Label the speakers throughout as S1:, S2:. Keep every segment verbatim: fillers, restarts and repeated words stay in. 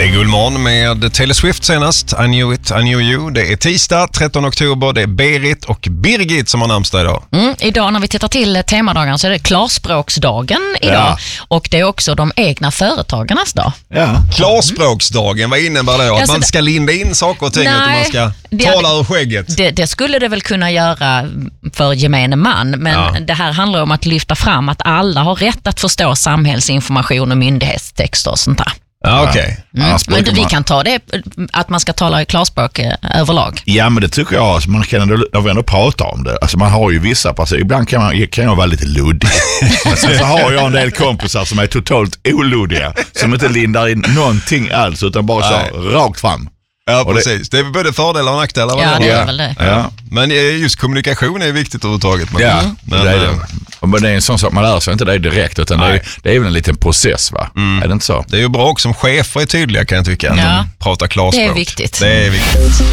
S1: Det är Gullmorgon med Taylor Swift senast. I knew it, I knew you. Det är tisdag, trettonde oktober. Det är Berit och Birgit som har namnsdag idag.
S2: Mm, idag när vi tittar till temadagen så är det klarspråksdagen idag. Ja. Och det är också de egna företagarnas dag.
S1: Ja. Klarspråksdagen, vad innebär det? Att
S2: alltså,
S1: man ska linda in saker och ting utan man ska
S2: det,
S1: tala ur skägget?
S2: Det, det skulle det väl kunna göra för gemene man. Men ja. Det här handlar om att lyfta fram att alla har rätt att förstå samhällsinformation och myndighetstexter och sånt där.
S1: Ja, okej. Okay.
S2: Mm. Men vi kan ta det att man ska tala i klarspråk eh, överlag.
S3: Ja, men det tycker jag. Alltså, man kan ändå, ändå prata om det. Alltså, man har ju vissa personer. Ibland kan, man, kan jag vara lite luddig. Men sen så har jag en del kompisar som är totalt oluddiga. Som inte lindar in någonting alls utan bara så rakt fram.
S1: Ja, precis. Det, det är både fördelar och nackdelar.
S2: Ja, det är ja. väl det.
S1: Ja. Men just kommunikation är viktigt överhuvudtaget.
S3: Ja,
S1: mm. men,
S3: det är det. Men det är en sån sak, man lär sig inte det direkt utan det är, det är väl en liten process, va? Mm. Är det inte så?
S1: Det är ju bra också om chefer är tydliga, kan jag tycka. Att ja. de pratar klarspråk.
S2: Det är viktigt.
S1: Det är viktigt.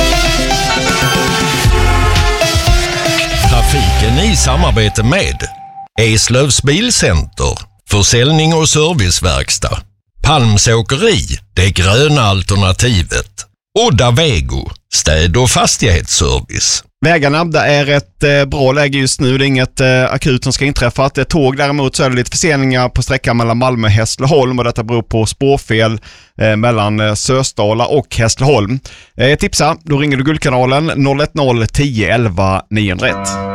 S4: Trafiken i samarbete med Eslövs Bilcenter, försäljning och serviceverkstad, Palmsåkeri, det gröna alternativet, Odda Vego, städ- och fastighetsservice.
S5: Vägarna, det är ett eh, bra läge just nu. Det är inget eh, akut som ska inträffa. Att det är tåg däremot så är det lite förseningar på sträckan mellan Malmö och Hässleholm och detta beror på spårfel eh, mellan eh, Sösdala och Hässleholm. Eh, tipsa, då ringer du Guldkanalen noll ett noll tio elva niohundraett.